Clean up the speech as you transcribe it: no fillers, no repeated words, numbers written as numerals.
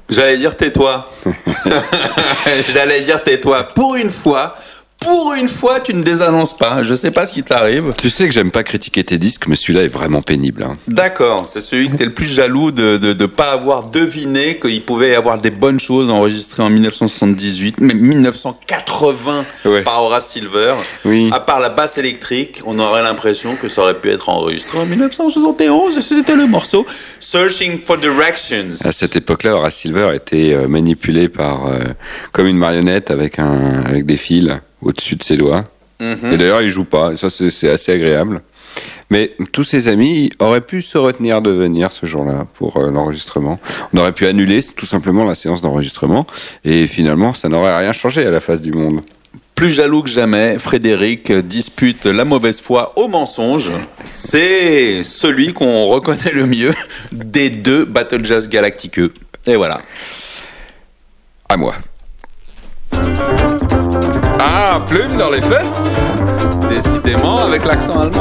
J'allais dire tais-toi. J'allais dire tais-toi. Pour une fois, tu ne désannonces pas. Je sais pas ce qui t'arrive. Tu sais que j'aime pas critiquer tes disques, mais celui-là est vraiment pénible. Hein. D'accord, c'est celui que t'es le plus jaloux de pas avoir deviné qu'il pouvait y avoir des bonnes choses enregistrées en 1978, mais 1980 par Horace Silver. Oui. À part la basse électrique, on aurait l'impression que ça aurait pu être enregistré en 1971 et c'était le morceau Searching for Directions. À cette époque-là, Horace Silver était manipulé par comme une marionnette avec des fils au-dessus de ses doigts. Et d'ailleurs, il joue pas. Ça, c'est assez agréable. Mais tous ses amis auraient pu se retenir de venir ce jour-là pour l'enregistrement. On aurait pu annuler tout simplement la séance d'enregistrement. Et finalement, ça n'aurait rien changé à la face du monde. Plus jaloux que jamais, Frédéric dispute la mauvaise foi au mensonge. C'est celui qu'on reconnaît le mieux des deux Battle Jazz Galacticeux. Et voilà. À moi. Ah, plume dans les fesses ? Décidément, avec l'accent allemand.